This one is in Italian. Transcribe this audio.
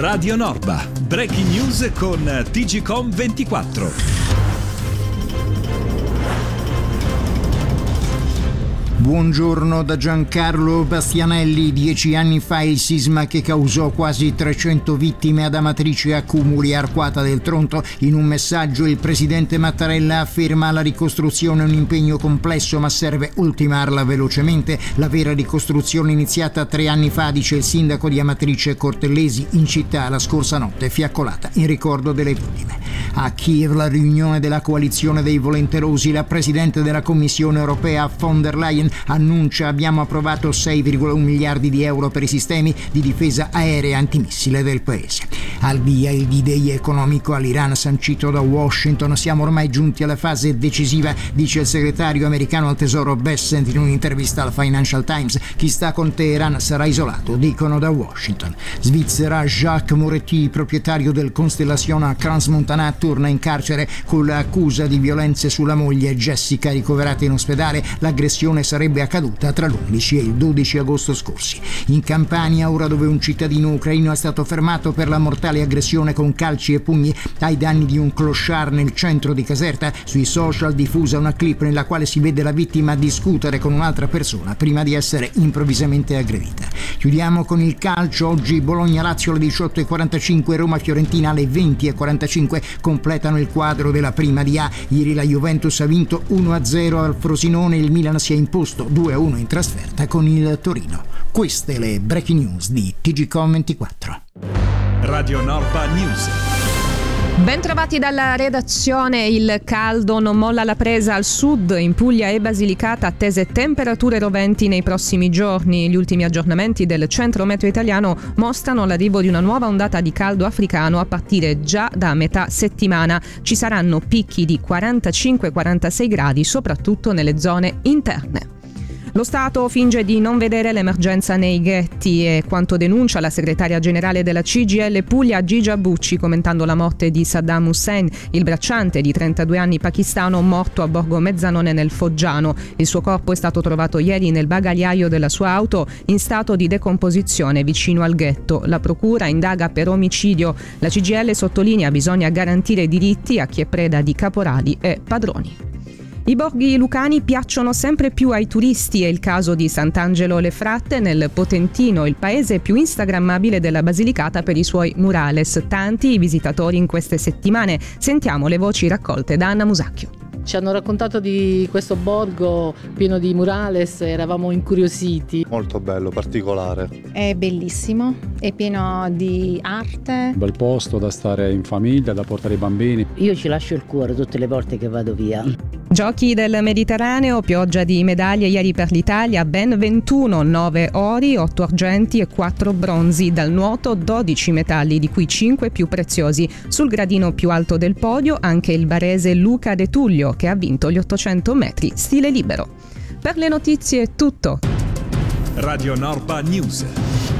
Radio Norba, breaking news con TGcom24. Buongiorno da Giancarlo Bastianelli. 10 anni fa il sisma che causò quasi 300 vittime ad Amatrice Accumuli, Arquata del Tronto. In un messaggio il presidente Mattarella afferma: la ricostruzione è un impegno complesso ma serve ultimarla velocemente. La vera ricostruzione iniziata 3 anni fa, dice il sindaco di Amatrice Cortellesi, in città la scorsa notte, fiaccolata in ricordo delle vittime. A Kiev la riunione della coalizione dei volenterosi. La presidente della Commissione europea von der Leyen annuncia: abbiamo approvato 6,1 miliardi di euro per i sistemi di difesa aerea antimissile del paese. Al via il D-Day economico all'Iran sancito da Washington. Siamo ormai giunti alla fase decisiva, dice il segretario americano al tesoro Bessent in un'intervista al Financial Times. Chi sta con Teheran sarà isolato, dicono da Washington. Svizzera, Jacques Moretti, proprietario del Constellation Crans-Montana, torna in carcere con l'accusa di violenze sulla moglie Jessica, ricoverata in ospedale. L'aggressione sarebbe accaduta tra l'11 e il 12 agosto scorsi. In Campania, ora, dove un cittadino ucraino è stato fermato per la mortale aggressione con calci e pugni ai danni di un clochard nel centro di Caserta, sui social diffusa una clip nella quale si vede la vittima discutere con un'altra persona prima di essere improvvisamente aggredita. Chiudiamo con il calcio. Oggi Bologna-Lazio alle 18:45, Roma-Fiorentina alle 20:45 completano il quadro della Prima di A. Ieri la Juventus ha vinto 1-0 al Frosinone, il Milan si è imposto 2-1 in trasferta con il Torino. Queste le breaking news di TGcom24. Radio Norba News. Ben trovati dalla redazione. Il caldo non molla la presa al sud. In Puglia e Basilicata attese temperature roventi nei prossimi giorni. Gli ultimi aggiornamenti del Centro Meteo Italiano mostrano l'arrivo di una nuova ondata di caldo africano a partire già da metà settimana. Ci saranno picchi di 45-46 gradi, soprattutto nelle zone interne. Lo Stato finge di non vedere l'emergenza nei ghetti, è quanto denuncia la segretaria generale della CGIL Puglia Gigia Bucci, commentando la morte di Saddam Hussein, il bracciante di 32 anni pakistano morto a Borgo Mezzanone nel Foggiano. Il suo corpo è stato trovato ieri nel bagagliaio della sua auto in stato di decomposizione vicino al ghetto. La procura indaga per omicidio. La CGIL sottolinea: bisogna garantire diritti a chi è preda di caporali e padroni. I borghi lucani piacciono sempre più ai turisti. È il caso di Sant'Angelo Le Fratte nel Potentino, il paese più instagrammabile della Basilicata per i suoi murales. Tanti i visitatori in queste settimane. Sentiamo le voci raccolte da Anna Musacchio. Ci hanno raccontato di questo borgo pieno di murales, eravamo incuriositi. Molto bello, particolare. È bellissimo, è pieno di arte. Un bel posto da stare in famiglia, da portare i bambini. Io ci lascio il cuore tutte le volte che vado via. Giochi del Mediterraneo, pioggia di medaglie ieri per l'Italia, ben 21, 9 ori, 8 argenti e 4 bronzi. Dal nuoto 12 metalli, di cui 5 più preziosi. Sul gradino più alto del podio anche il barese Luca De Tullio, che ha vinto gli 800 metri stile libero. Per le notizie è tutto. Radio Norba News.